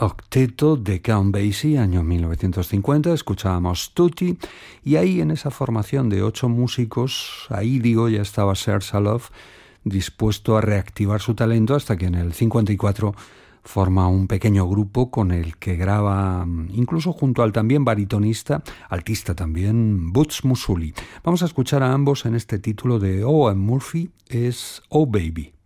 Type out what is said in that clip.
Octeto de Count Basie, año 1950, escuchábamos Tutti, y ahí en esa formación de 8 músicos, ahí digo, ya estaba Serge Salov dispuesto a reactivar su talento hasta que en el 54 forma un pequeño grupo con el que graba, incluso junto al también baritonista, altista también, Boots Musuli. Vamos a escuchar a ambos en este título de Owen Murphy, es Oh Baby.